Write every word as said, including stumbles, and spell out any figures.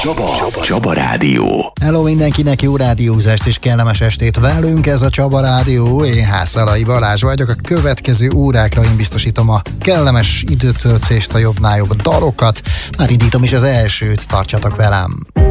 Csaba. Csaba Rádió. Hello mindenkinek, jó rádiózást és kellemes estét velünk, ez a Csaba Rádió, én Hászalai Balázs vagyok, a következő órákra én biztosítom a kellemes időtöltést, a jobbnál jobb dalokat, már indítom is az elsőt, tartsatok velem!